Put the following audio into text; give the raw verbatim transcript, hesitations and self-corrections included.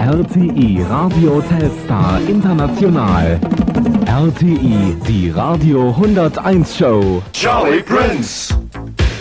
R T I Radio Telstar International. R T I, die Radio hunderteins Show. Charlie Prince.